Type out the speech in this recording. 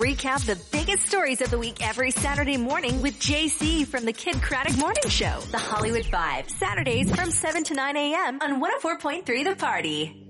recap the biggest stories of the week every Saturday morning with JC from the Kid Craddock Morning Show. The Hollywood Five, Saturdays from 7 to 9 a.m. on 104.3 The Party.